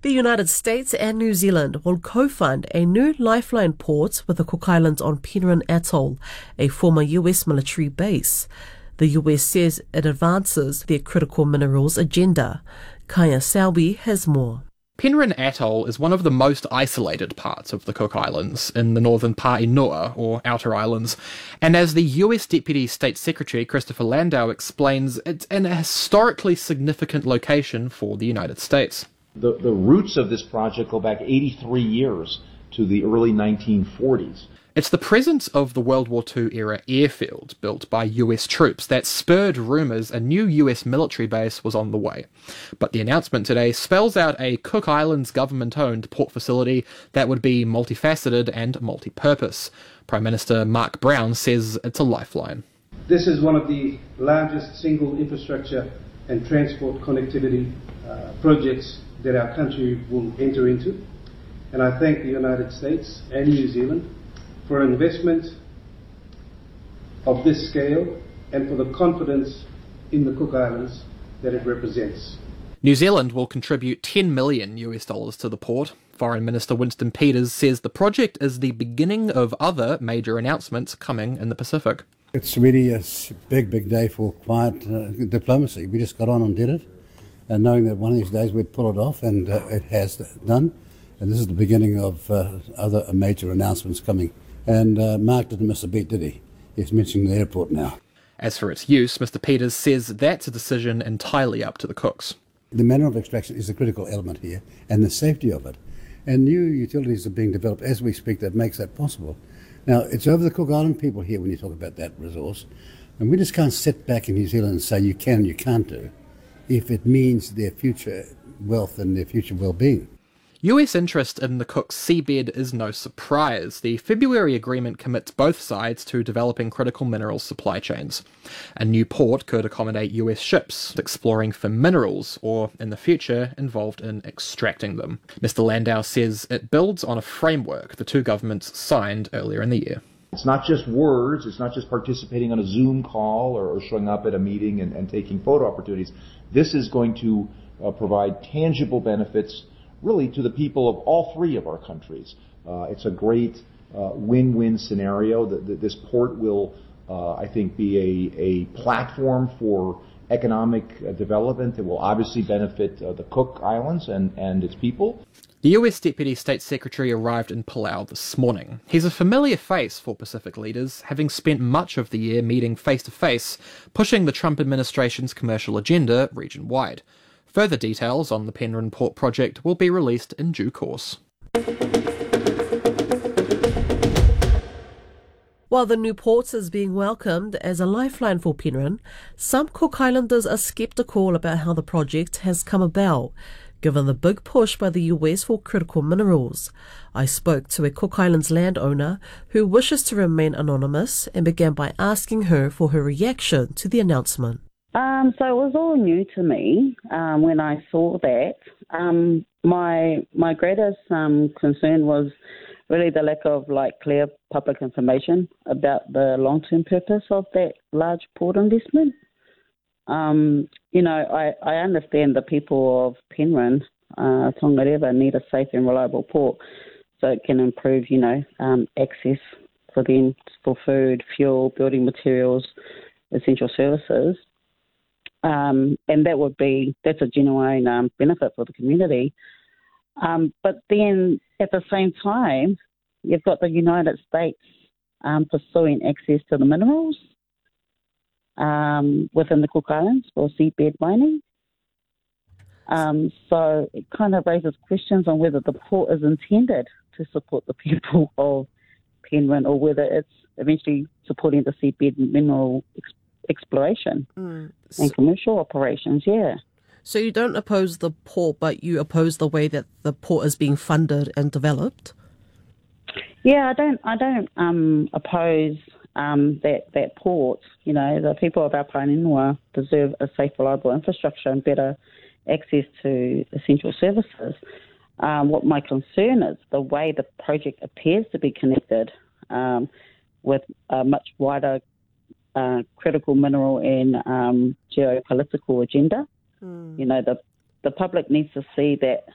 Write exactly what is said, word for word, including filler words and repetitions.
The United States and New Zealand will co-fund a new lifeline port with the Cook Islands on Penrhyn Atoll, a former U S military base. The U S says it advances their critical minerals agenda. Kaya Selby has more. Penrhyn Atoll is one of the most isolated parts of the Cook Islands in the northern Paenua, or Outer Islands, and as the U S Deputy State Secretary Christopher Landau explains, it's in a historically significant location for the United States. The, the roots of this project go back eighty-three years to the early nineteen forties. It's the presence of the World War Two era airfield built by U S troops that spurred rumours a new U S military base was on the way. But the announcement today spells out a Cook Islands government-owned port facility that would be multifaceted and multi-purpose. Prime Minister Mark Brown says it's a lifeline. This is one of the largest single infrastructure and transport connectivity uh, projects that our country will enter into. And I thank the United States and New Zealand for an investment of this scale and for the confidence in the Cook Islands that it represents. New Zealand will contribute ten million U S dollars to the port. Foreign Minister Winston Peters says the project is the beginning of other major announcements coming in the Pacific. It's really a big, big day for quiet uh, diplomacy. We just got on and did it, and knowing that one of these days we'd pull it off, and uh, it has done. And this is the beginning of uh, other major announcements coming. And uh, Mark didn't miss a beat, did he? He's mentioning the airport now. As for its use, Mister Peters says that's a decision entirely up to the Cooks. The manner of extraction is the critical element here, and the safety of it. And new utilities are being developed as we speak that makes that possible. Now, it's over the Cook Island people here when you talk about that resource. And we just can't sit back in New Zealand and say you can and you can't do if it means their future wealth and their future well-being. U S interest in the Cook seabed is no surprise. The February agreement commits both sides to developing critical minerals supply chains. A new port could accommodate U S ships exploring for minerals, or, in the future, involved in extracting them. Mister Landau says it builds on a framework the two governments signed earlier in the year. It's not just words, it's not just participating on a Zoom call or, or showing up at a meeting and, and taking photo opportunities. This is going to uh, provide tangible benefits really to the people of all three of our countries. Uh, it's a great uh, win-win scenario. That, that this port will, uh, I think, be a, a platform for economic uh, development that will obviously benefit uh, the Cook Islands and, and its people. The U S Deputy State Secretary arrived in Palau this morning. He's a familiar face for Pacific leaders, having spent much of the year meeting face-to-face, pushing the Trump administration's commercial agenda region-wide. Further details on the Penrhyn Port project will be released in due course. While the new port is being welcomed as a lifeline for Penrhyn, some Cook Islanders are sceptical about how the project has come about, given the big push by the U S for critical minerals. I spoke to a Cook Islands landowner who wishes to remain anonymous and began by asking her for her reaction to the announcement. Um, so it was all new to me um, when I saw that. Um, my my greatest um, concern was really the lack of like clear public information about the long-term purpose of that large port investment. Um, you know, I, I understand the people of Penrhyn, uh, Tongareva, need a safe and reliable port so it can improve, you know, um, access for them for food, fuel, building materials, essential services. Um, and that would be, that's a genuine um, benefit for the community. Um, but then at the same time, you've got the United States um, pursuing access to the minerals um, within the Cook Islands for seabed mining. Um, so it kind of raises questions on whether the port is intended to support the people of Penrhyn or whether it's eventually supporting the seabed mineral exploration. exploration mm. and commercial operations, yeah. So you don't oppose the port, but you oppose the way that the port is being funded and developed? Yeah, I don't I don't um, oppose um, that, that port. You know, the people of Aotearoa deserve a safe, reliable infrastructure and better access to essential services. Um, what my concern is the way the project appears to be connected um, with a much wider Uh, critical mineral and um, geopolitical agenda. Mm. You know, the the public needs to see that